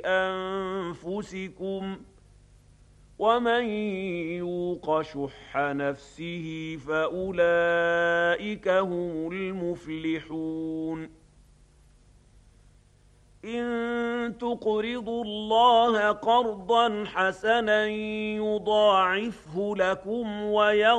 أنفسكم ومن يوق شح نفسه فأولئك هم المفلحون إن تقرضوا الله قرضا حسنا يضاعفه لكم